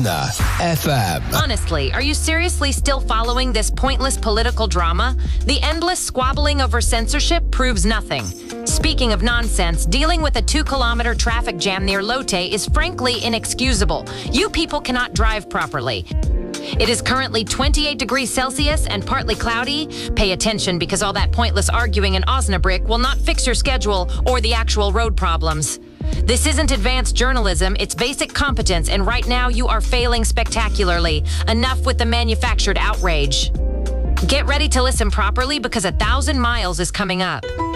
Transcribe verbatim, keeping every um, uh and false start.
F M. Honestly, are you seriously still following this pointless political drama? The endless squabbling over censorship proves nothing. Speaking of nonsense, dealing with a two-kilometer traffic jam near Lotte is frankly inexcusable. You people cannot drive properly. It is currently twenty-eight degrees Celsius and partly cloudy. Pay attention because all that pointless arguing in Osnabrück will not fix your schedule or the actual road problems. This isn't advanced journalism, it's basic competence, and right now you are failing spectacularly. Enough with the manufactured outrage. Get ready to listen properly because a thousand miles is coming up.